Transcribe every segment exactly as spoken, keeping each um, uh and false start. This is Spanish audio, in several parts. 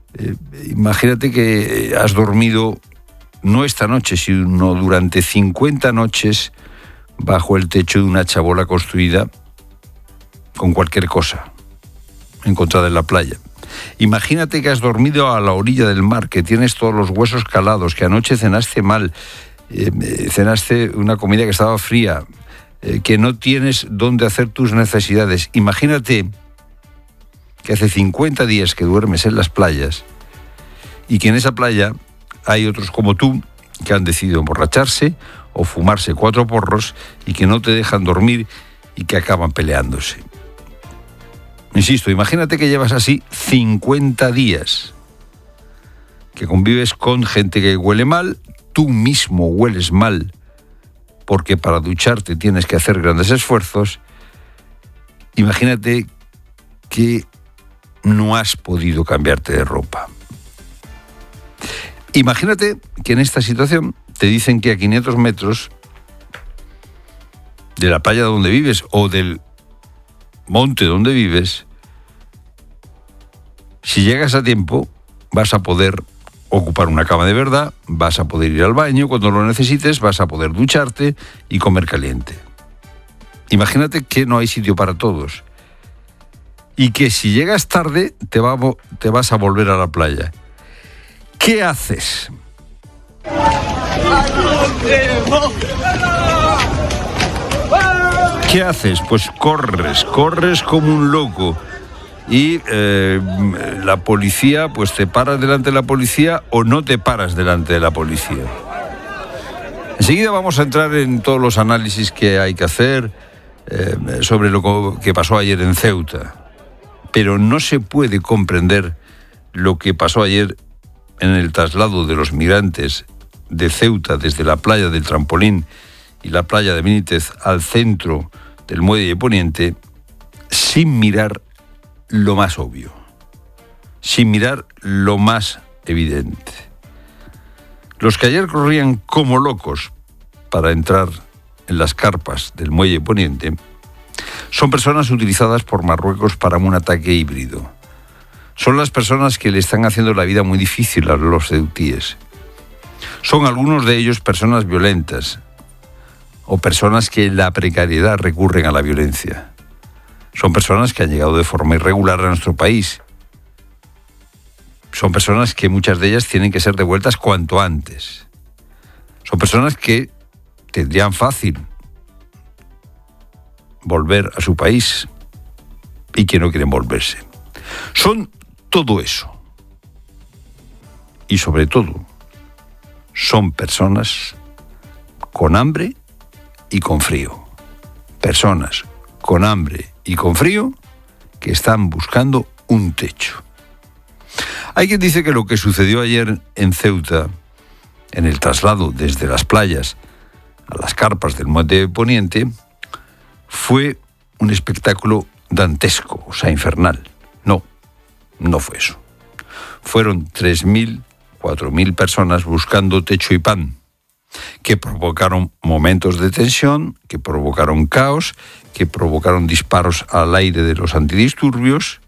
Eh, imagínate que has dormido, no esta noche, sino durante cincuenta noches bajo el techo de una chabola construida con cualquier cosa encontrada en la playa. Imagínate que has dormido a la orilla del mar, que tienes todos los huesos calados, que anoche cenaste mal, eh, cenaste una comida que estaba fría, eh, que no tienes dónde hacer tus necesidades. Imagínate que hace cincuenta días que duermes en las playas y que en esa playa hay otros como tú que han decidido emborracharse o fumarse cuatro porros y que no te dejan dormir y que acaban peleándose. Insisto, imagínate que llevas así cincuenta días, que convives con gente que huele mal, tú mismo hueles mal, porque para ducharte tienes que hacer grandes esfuerzos. Imagínate que no has podido cambiarte de ropa. Imagínate que en esta situación te dicen que a quinientos metros de la playa donde vives o del monte donde vives, si llegas a tiempo, vas a poder ocupar una cama de verdad, vas a poder ir al baño cuando lo necesites, vas a poder ducharte y comer caliente. Imagínate que no hay sitio para todos y que si llegas tarde te, va, te vas a volver a la playa. ¿Qué haces? ¿Qué haces? Pues corres, corres como un loco y eh, la policía, pues te paras delante de la policía o no te paras delante de la policía. Enseguida vamos a entrar en todos los análisis que hay que hacer eh, sobre lo que pasó ayer en Ceuta, pero no se puede comprender lo que pasó ayer en el traslado de los migrantes de Ceuta desde la playa del Trampolín y la playa de Benítez al centro del muelle de Poniente sin mirar lo más obvio, sin mirar lo más evidente. Los que ayer corrían como locos para entrar en las carpas del muelle de Poniente son personas utilizadas por Marruecos para un ataque híbrido. Son las personas que le están haciendo la vida muy difícil a los ceutíes. Son algunos de ellos personas violentas o personas que en la precariedad recurren a la violencia. Son personas que han llegado de forma irregular a nuestro país. Son personas que muchas de ellas tienen que ser devueltas cuanto antes. Son personas que tendrían fácil volver a su país y que no quieren volverse. Son todo eso. Y sobre todo, son personas con hambre y con frío. Personas con hambre y con frío que están buscando un techo. Hay quien dice que lo que sucedió ayer en Ceuta, en el traslado desde las playas a las carpas del Monte de Poniente, fue un espectáculo dantesco, o sea, infernal. No, no fue eso. Fueron tres mil, cuatro mil personas buscando techo y pan, que provocaron momentos de tensión, que provocaron caos, que provocaron disparos al aire de los antidisturbios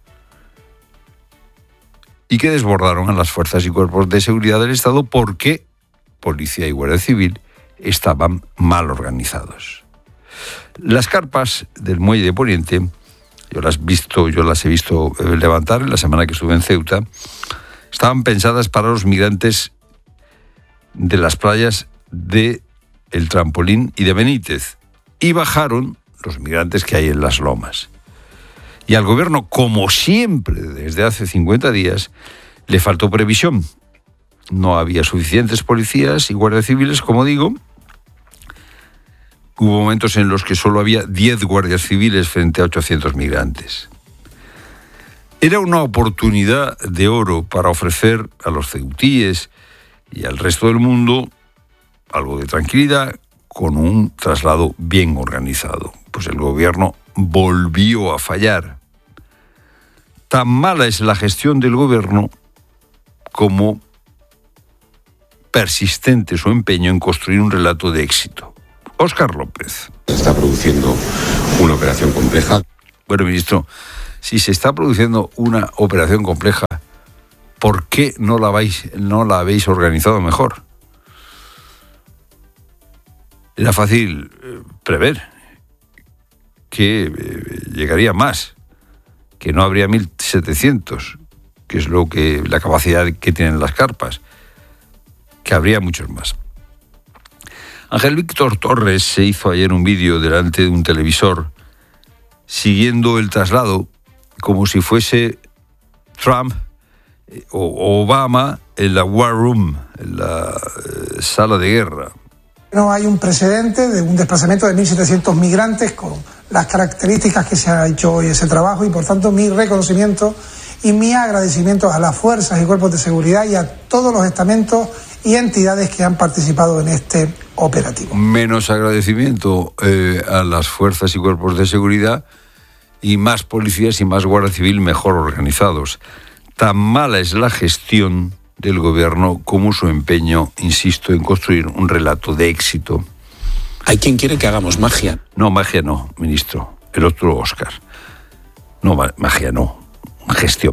y que desbordaron a las fuerzas y cuerpos de seguridad del Estado porque policía y guardia civil estaban mal organizados. Las carpas del muelle de Poniente, yo las, visto, yo las he visto levantar en la semana que estuve en Ceuta, estaban pensadas para los migrantes de las playas de El Trampolín y de Benítez, y bajaron los migrantes que hay en las lomas. Y al gobierno, como siempre desde hace cincuenta días, le faltó previsión. No había suficientes policías y guardias civiles, como digo. Hubo momentos en los que solo había diez guardias civiles frente a ochocientos migrantes. Era una oportunidad de oro para ofrecer a los ceutíes y al resto del mundo algo de tranquilidad con un traslado bien organizado. Pues el gobierno volvió a fallar. Tan mala es la gestión del gobierno como persistente su empeño en construir un relato de éxito. Óscar López. Se está produciendo una operación compleja. Bueno, ministro, si se está produciendo una operación compleja, ¿por qué no la habéis, no la habéis organizado mejor? Era fácil eh, prever que eh, llegaría más, que no habría mil setecientos, que es lo que la capacidad que tienen las carpas, que habría muchos más. Ángel Víctor Torres se hizo ayer un vídeo delante de un televisor siguiendo el traslado como si fuese Trump o Obama en la War Room, en la eh, sala de guerra. No hay un precedente de un desplazamiento de mil setecientos migrantes con las características que se ha hecho hoy ese trabajo y por tanto mi reconocimiento y mi agradecimiento a las fuerzas y cuerpos de seguridad y a todos los estamentos y entidades que han participado en este operativo. Menos agradecimiento eh, a las fuerzas y cuerpos de seguridad y más policías y más guardia civil mejor organizados. Tan mala es la gestión del gobierno como su empeño, insisto, en construir un relato de éxito. Hay quien quiere que hagamos magia. No, magia no, ministro. El otro Óscar. No, magia no. Gestión.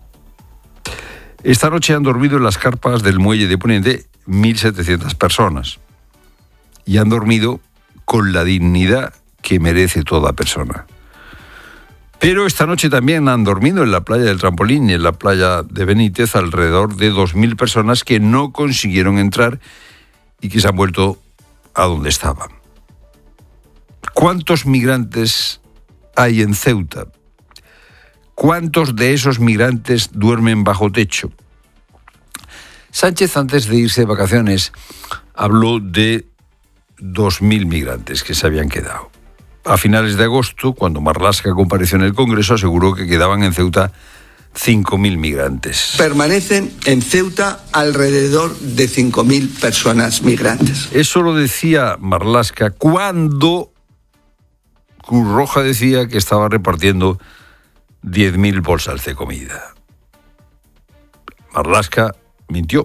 Esta noche han dormido en las carpas del muelle de Poniente mil setecientas personas. Y han dormido con la dignidad que merece toda persona. Pero esta noche también han dormido en la playa del Trampolín y en la playa de Benítez alrededor de dos mil personas que no consiguieron entrar y que se han vuelto a donde estaban. ¿Cuántos migrantes hay en Ceuta? ¿Cuántos de esos migrantes duermen bajo techo? Sánchez, antes de irse de vacaciones, habló de dos mil migrantes que se habían quedado. A finales de agosto, cuando Marlaska compareció en el Congreso, aseguró que quedaban en Ceuta cinco mil migrantes. Permanecen en Ceuta alrededor de cinco mil personas migrantes. Eso lo decía Marlaska cuando Cruz Roja decía que estaba repartiendo diez mil bolsas de comida. Marlaska mintió.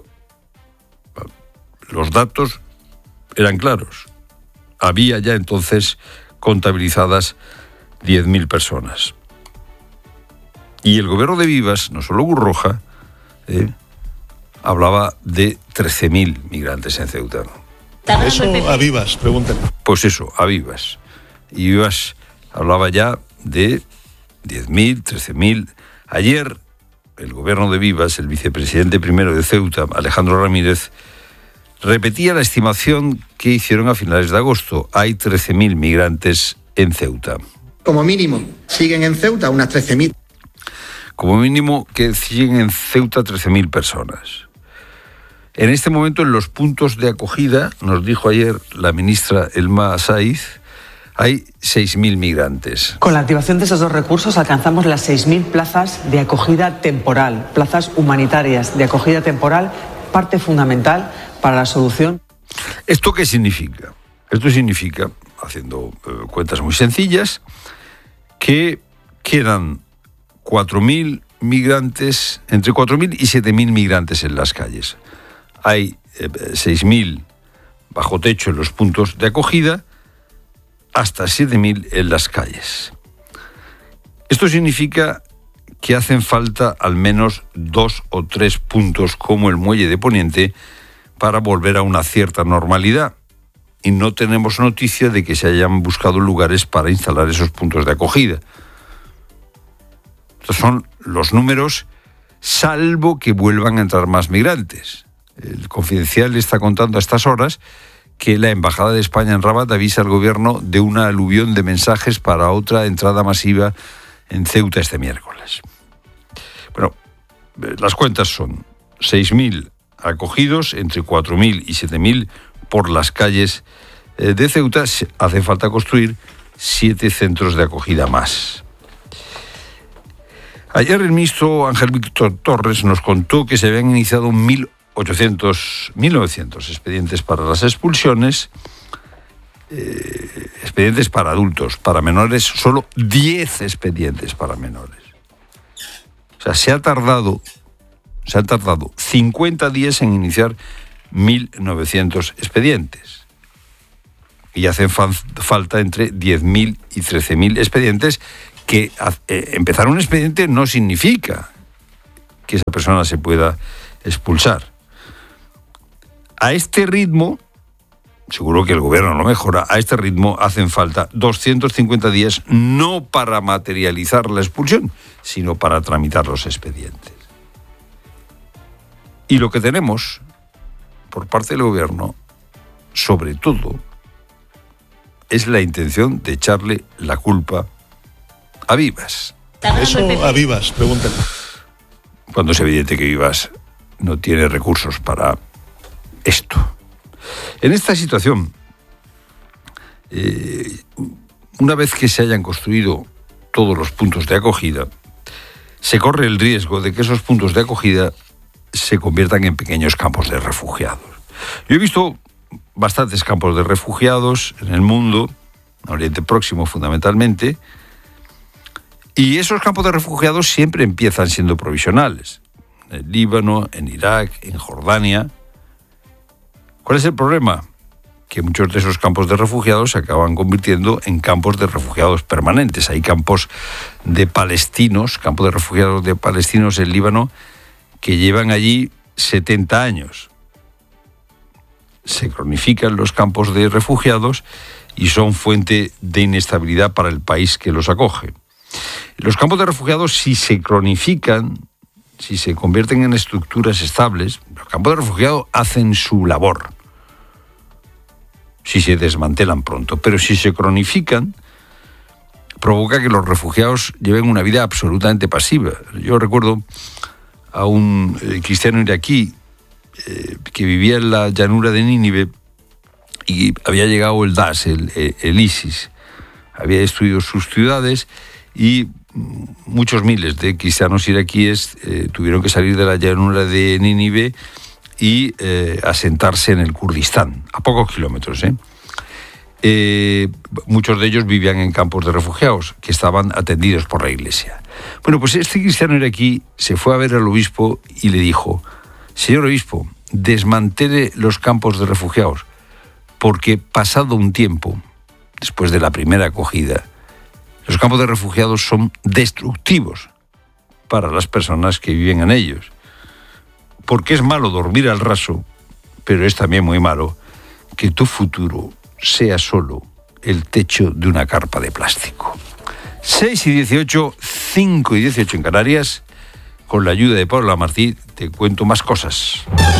Los datos eran claros. Había ya entonces contabilizadas diez mil personas. Y el gobierno de Vivas, no solo Cruz Roja, eh, hablaba de trece mil migrantes en Ceuta. Eso a Vivas, pregúntale. Pues eso, a Vivas. Y Vivas hablaba ya de diez mil, trece mil. Ayer, el gobierno de Vivas, el vicepresidente primero de Ceuta, Alejandro Ramírez, repetía la estimación que hicieron a finales de agosto. Hay trece mil migrantes en Ceuta. Como mínimo, siguen en Ceuta unas trece mil. Como mínimo que siguen en Ceuta trece mil personas. En este momento, en los puntos de acogida, nos dijo ayer la ministra Elma Saiz, hay seis mil migrantes. Con la activación de esos dos recursos alcanzamos las seis mil plazas de acogida temporal, plazas humanitarias de acogida temporal, parte fundamental para la solución. ¿Esto qué significa? Esto significa, haciendo eh, cuentas muy sencillas, que quedan cuatro mil migrantes, entre cuatro mil y siete mil migrantes en las calles. Hay eh, seis mil bajo techo en los puntos de acogida, hasta siete mil en las calles. Esto significa que hacen falta al menos dos o tres puntos como el muelle de Poniente para volver a una cierta normalidad. Y no tenemos noticia de que se hayan buscado lugares para instalar esos puntos de acogida. Estos son los números, salvo que vuelvan a entrar más migrantes. El Confidencial está contando a estas horas que la Embajada de España en Rabat avisa al gobierno de una aluvión de mensajes para otra entrada masiva en Ceuta este miércoles. Bueno, las cuentas son seis mil acogidos, entre cuatro mil y siete mil por las calles de Ceuta. Hace falta construir siete centros de acogida más. Ayer el ministro Ángel Víctor Torres nos contó que se habían iniciado mil ochocientos, mil novecientos expedientes para las expulsiones, eh, expedientes para adultos, para menores, solo diez expedientes para menores. O sea, se ha tardado, se han tardado cincuenta días en iniciar mil novecientos expedientes. Y hacen fa- falta entre diez mil y trece mil expedientes, que eh, empezar un expediente no significa que esa persona se pueda expulsar. A este ritmo, seguro que el gobierno lo mejora, a este ritmo hacen falta doscientos cincuenta días, no para materializar la expulsión, sino para tramitar los expedientes. Y lo que tenemos por parte del gobierno, sobre todo, es la intención de echarle la culpa a Vivas. Eso a Vivas, pregúntale. Cuando es evidente que Vivas no tiene recursos para esto. En esta situación, eh, una vez que se hayan construido todos los puntos de acogida, se corre el riesgo de que esos puntos de acogida se conviertan en pequeños campos de refugiados. Yo he visto bastantes campos de refugiados en el mundo, en Oriente Próximo fundamentalmente, y esos campos de refugiados siempre empiezan siendo provisionales. En el Líbano, en Irak, en Jordania. ¿Cuál es el problema? Que muchos de esos campos de refugiados se acaban convirtiendo en campos de refugiados permanentes. Hay campos de palestinos, campos de refugiados de palestinos en Líbano, que llevan allí setenta años. Se cronifican los campos de refugiados y son fuente de inestabilidad para el país que los acoge. Los campos de refugiados, si se cronifican, si se convierten en estructuras estables, los campos de refugiados hacen su labor. Si se desmantelan pronto, pero si se cronifican, provoca que los refugiados lleven una vida absolutamente pasiva. Yo recuerdo a un eh, cristiano iraquí eh, que vivía en la llanura de Nínive y había llegado el Daesh, el, el ISIS, había destruido sus ciudades y muchos miles de cristianos iraquíes eh, tuvieron que salir de la llanura de Nínive y eh, asentarse en el Kurdistán, a pocos kilómetros. ¿eh? Eh, muchos de ellos vivían en campos de refugiados que estaban atendidos por la iglesia. Bueno, pues este cristiano iraquí se fue a ver al obispo y le dijo: señor obispo, desmantele los campos de refugiados, porque pasado un tiempo, después de la primera acogida, los campos de refugiados son destructivos para las personas que viven en ellos. Porque es malo dormir al raso, pero es también muy malo que tu futuro sea solo el techo de una carpa de plástico. seis y dieciocho, cinco y dieciocho en Canarias. Con la ayuda de Paula Martí te cuento más cosas.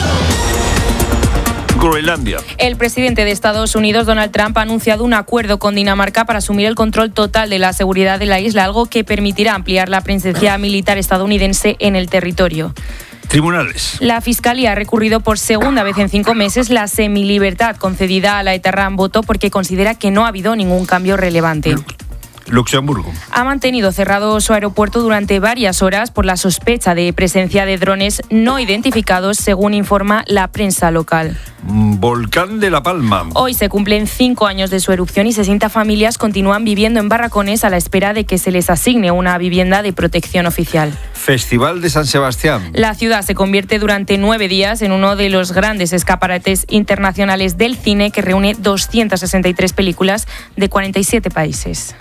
Groenlandia. El presidente de Estados Unidos, Donald Trump, ha anunciado un acuerdo con Dinamarca para asumir el control total de la seguridad de la isla, algo que permitirá ampliar la presencia militar estadounidense en el territorio. Tribunales. La Fiscalía ha recurrido por segunda vez en cinco meses la semilibertad concedida a la etarra Amboto porque considera que no ha habido ningún cambio relevante. Luxemburgo. Ha mantenido cerrado su aeropuerto durante varias horas por la sospecha de presencia de drones no identificados, según informa la prensa local. Volcán de La Palma. Hoy se cumplen cinco años de su erupción y sesenta familias continúan viviendo en barracones a la espera de que se les asigne una vivienda de protección oficial. Festival de San Sebastián. La ciudad se convierte durante nueve días en uno de los grandes escaparates internacionales del cine que reúne doscientas sesenta y tres películas de cuarenta y siete países.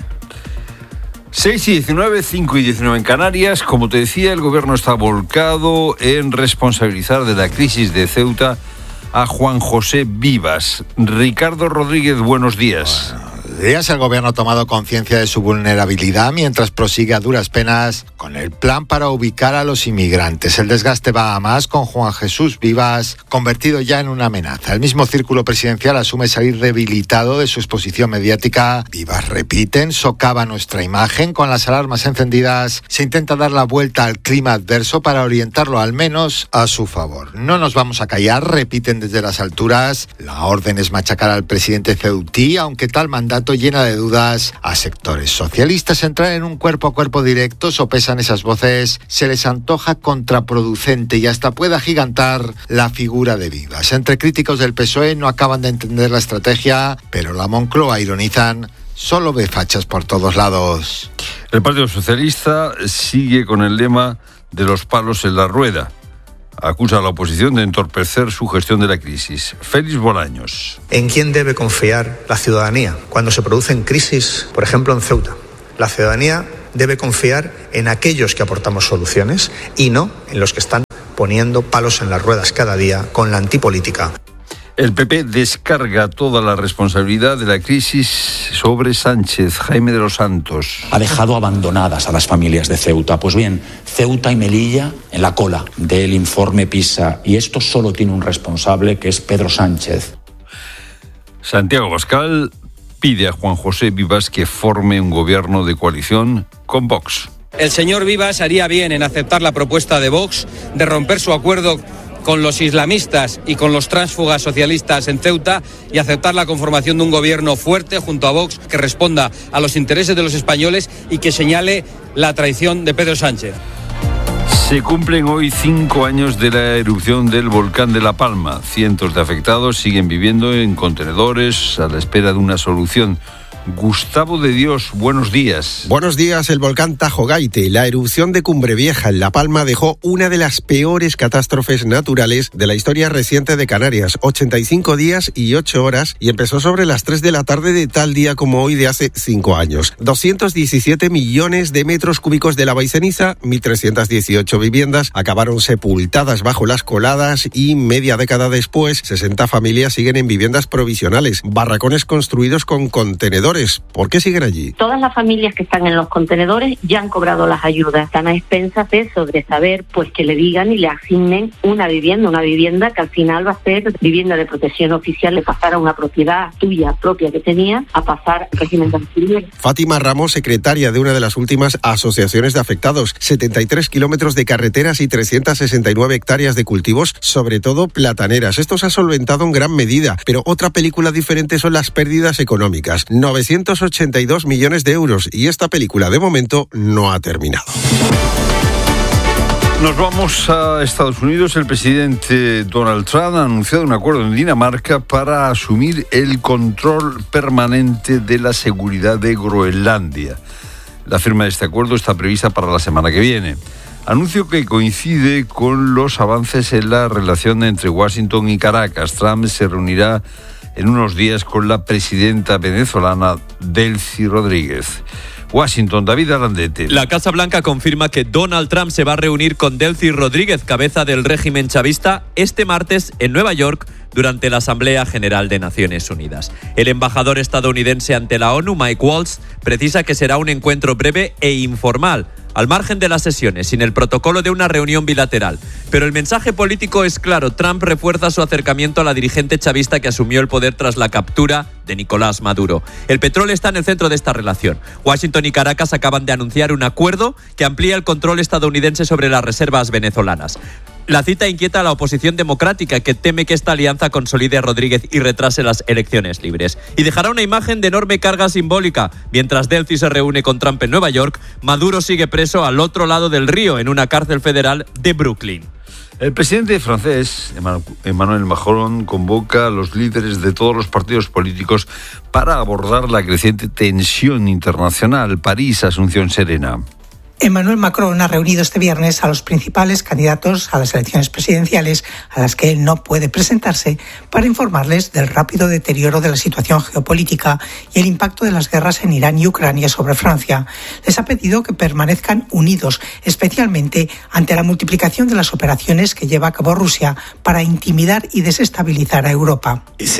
seis y diecinueve, cinco y diecinueve en Canarias. Como te decía, el gobierno está volcado en responsabilizar de la crisis de Ceuta a Juan José Vivas. Ricardo Rodríguez, buenos días. Bueno, días el gobierno ha tomado conciencia de su vulnerabilidad mientras prosigue a duras penas con el plan para ubicar a los inmigrantes. El desgaste va a más con Juan Jesús Vivas, convertido ya en una amenaza. El mismo círculo presidencial asume salir debilitado de su exposición mediática. Vivas, repiten, socava nuestra imagen. Con las alarmas encendidas, se intenta dar la vuelta al clima adverso para orientarlo al menos a su favor. No nos vamos a callar, repiten desde las alturas. La orden es machacar al presidente ceutí, aunque tal mandato llena de dudas a sectores socialistas. Entrar en un cuerpo a cuerpo directo, sopesan esas voces, se les antoja contraproducente y hasta puede agigantar la figura de Vivas. Entre críticos del P S O E no acaban de entender la estrategia, pero la Moncloa, ironizan, solo ve fachas por todos lados. El Partido Socialista sigue con el lema de los palos en la rueda. Acusa a la oposición de entorpecer su gestión de la crisis. Félix Bolaños. ¿En quién debe confiar la ciudadanía cuando se producen crisis, por ejemplo en Ceuta? La ciudadanía debe confiar en aquellos que aportamos soluciones y no en los que están poniendo palos en las ruedas cada día con la antipolítica. El P P descarga toda la responsabilidad de la crisis sobre Sánchez. Jaime de los Santos. Ha dejado abandonadas a las familias de Ceuta. Pues bien, Ceuta y Melilla en la cola del informe PISA. Y esto solo tiene un responsable, que es Pedro Sánchez. Santiago Abascal pide a Juan José Vivas que forme un gobierno de coalición con Vox. El señor Vivas haría bien en aceptar la propuesta de Vox de romper su acuerdo con los islamistas y con los tránsfugas socialistas en Ceuta y aceptar la conformación de un gobierno fuerte junto a Vox que responda a los intereses de los españoles y que señale la traición de Pedro Sánchez. Se cumplen hoy cinco años de la erupción del volcán de La Palma. Cientos de afectados siguen viviendo en contenedores a la espera de una solución. Gustavo de Dios, buenos días. Buenos días. El volcán Tajo Gaite, la erupción de Cumbre Vieja en La Palma, dejó una de las peores catástrofes naturales de la historia reciente de Canarias. ochenta y cinco días y ocho horas, y empezó sobre las tres de la tarde de tal día como hoy de hace cinco años. doscientos diecisiete millones de metros cúbicos de lava y ceniza, mil trescientas dieciocho viviendas acabaron sepultadas bajo las coladas y media década después, sesenta familias siguen en viviendas provisionales, barracones construidos con contenedores. ¿Por qué siguen allí? Todas las familias que están en los contenedores ya han cobrado las ayudas. Están a expensas de eso, de saber pues que le digan y le asignen una vivienda, una vivienda que al final va a ser vivienda de protección oficial, de pasar a una propiedad tuya propia que tenía, a pasar al régimen de alquiler. Fátima Ramos, secretaria de una de las últimas asociaciones de afectados, setenta y tres kilómetros de carreteras y trescientas sesenta y nueve hectáreas de cultivos, sobre todo plataneras. Esto se ha solventado en gran medida, pero otra película diferente son las pérdidas económicas. novecientos ochenta y dos millones de euros, y esta película de momento no ha terminado. Nos vamos a Estados Unidos. El presidente Donald Trump ha anunciado un acuerdo en Dinamarca para asumir el control permanente de la seguridad de Groenlandia. La firma de este acuerdo está prevista para la semana que viene. Anuncio que coincide con los avances en la relación entre Washington y Caracas. Trump se reunirá en unos días con la presidenta venezolana Delcy Rodríguez. Washington, David Arandete. La Casa Blanca confirma que Donald Trump se va a reunir con Delcy Rodríguez, cabeza del régimen chavista, este martes en Nueva York durante la Asamblea General de Naciones Unidas. El embajador estadounidense ante la ONU, Mike Waltz, precisa que será un encuentro breve e informal, al margen de las sesiones, sin el protocolo de una reunión bilateral. Pero el mensaje político es claro. Trump refuerza su acercamiento a la dirigente chavista que asumió el poder tras la captura de Nicolás Maduro. El petróleo está en el centro de esta relación. Washington y Caracas acaban de anunciar un acuerdo que amplía el control estadounidense sobre las reservas venezolanas. La cita inquieta a la oposición democrática, que teme que esta alianza consolide a Rodríguez y retrase las elecciones libres. Y dejará una imagen de enorme carga simbólica. Mientras Delcy se reúne con Trump en Nueva York, Maduro sigue preso al otro lado del río, en una cárcel federal de Brooklyn. El presidente francés, Emmanuel Macron, convoca a los líderes de todos los partidos políticos para abordar la creciente tensión internacional. París, Asunción Serena. Emmanuel Macron ha reunido este viernes a los principales candidatos a las elecciones presidenciales, a las que él no puede presentarse, para informarles del rápido deterioro de la situación geopolítica y el impacto de las guerras en Irán y Ucrania sobre Francia. Les ha pedido que permanezcan unidos, especialmente ante la multiplicación de las operaciones que lleva a cabo Rusia para intimidar y desestabilizar a Europa.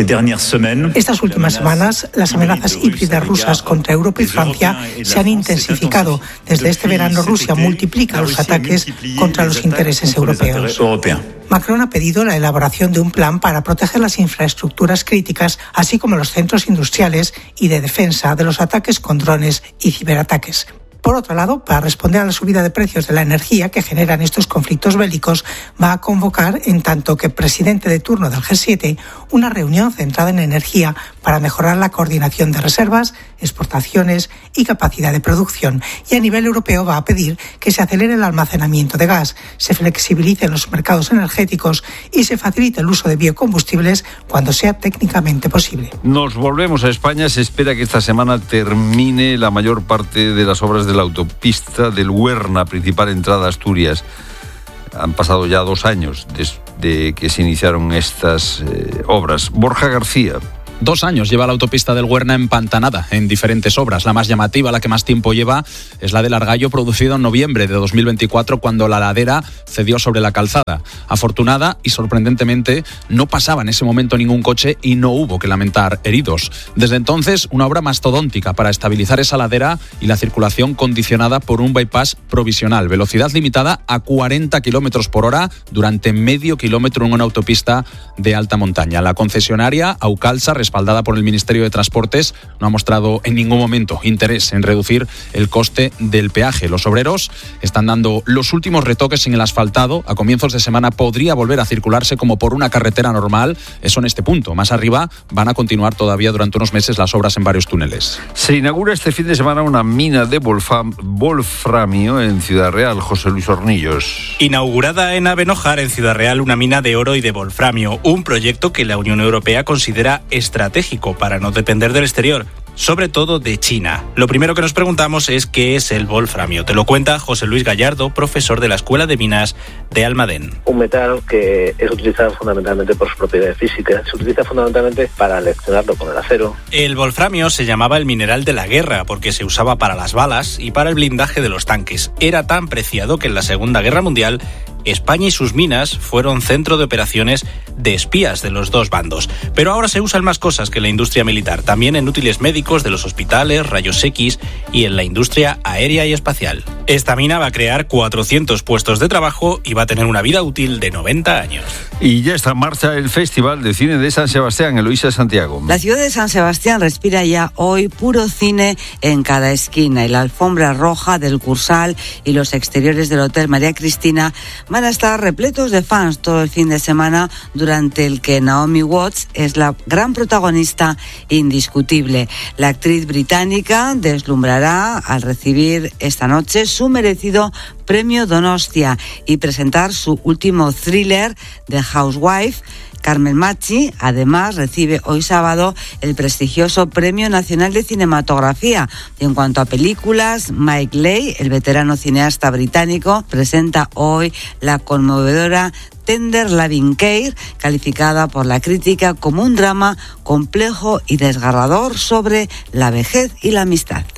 Estas últimas semanas, las amenazas híbridas rusas contra Europa y Francia se han intensificado. Desde este verano, Rusia multiplica los ataques contra los intereses europeos. Macron ha pedido la elaboración de un plan para proteger las infraestructuras críticas, así como los centros industriales y de defensa de los ataques con drones y ciberataques. Por otro lado, para responder a la subida de precios de la energía que generan estos conflictos bélicos, va a convocar, en tanto que presidente de turno del G siete, una reunión centrada en energía para mejorar la coordinación de reservas, exportaciones y capacidad de producción. Y a nivel europeo va a pedir que se acelere el almacenamiento de gas, se flexibilicen los mercados energéticos y se facilite el uso de biocombustibles cuando sea técnicamente posible. Nos volvemos a España. Se espera que esta semana termine la mayor parte de las obras de la autopista del Huerna, principal entrada a Asturias. Han pasado ya dos años desde que se iniciaron estas eh, obras. Borja García. Dos años lleva la autopista del Huerna empantanada en diferentes obras. La más llamativa, la que más tiempo lleva, es la del Argallo, producida en noviembre de dos mil veinticuatro, cuando la ladera cedió sobre la calzada. Afortunada y sorprendentemente, no pasaba en ese momento ningún coche y no hubo que lamentar heridos. Desde entonces, una obra mastodóntica para estabilizar esa ladera y la circulación condicionada por un bypass provisional. Velocidad limitada a cuarenta kilómetros por hora durante medio kilómetro en una autopista de alta montaña. La concesionaria Aucalsa, respaldada por el Ministerio de Transportes, no ha mostrado en ningún momento interés en reducir el coste del peaje. Los obreros están dando los últimos retoques en el asfaltado. A comienzos de semana podría volver a circularse como por una carretera normal. Eso en este punto. Más arriba van a continuar todavía durante unos meses las obras en varios túneles. Se inaugura este fin de semana una mina de wolfram, wolframio en Ciudad Real. José Luis Hornillos. Inaugurada en Avenojar, en Ciudad Real, una mina de oro y de wolframio. Un proyecto que la Unión Europea considera estratégico para no depender del exterior, sobre todo de China. Lo primero que nos preguntamos es qué es el wolframio. Te lo cuenta José Luis Gallardo, profesor de la Escuela de Minas de Almadén. Un metal que es utilizado fundamentalmente por sus propiedades físicas. Se utiliza fundamentalmente para leccionarlo con el acero. El wolframio se llamaba el mineral de la guerra porque se usaba para las balas y para el blindaje de los tanques. Era tan preciado que en la Segunda Guerra Mundial España y sus minas fueron centro de operaciones de espías de los dos bandos. Pero ahora se usan más cosas que en la industria militar, también en útiles médicos de los hospitales, rayos X y en la industria aérea y espacial. Esta mina va a crear cuatrocientos puestos de trabajo y va a tener una vida útil de noventa años. Y ya está en marcha el Festival de Cine de San Sebastián, Eloísa Santiago. La ciudad de San Sebastián respira ya hoy puro cine en cada esquina, y la alfombra roja del Cursal y los exteriores del Hotel María Cristina van a estar repletos de fans todo el fin de semana, durante el que Naomi Watts es la gran protagonista indiscutible. La actriz británica deslumbrará al recibir esta noche su merecido premio Donostia y presentar su último thriller, The Housewife. Carmen Machi, además, recibe hoy sábado el prestigioso Premio Nacional de Cinematografía. Y en cuanto a películas, Mike Leigh, el veterano cineasta británico, presenta hoy la conmovedora Tender Loving Care, calificada por la crítica como un drama complejo y desgarrador sobre la vejez y la amistad.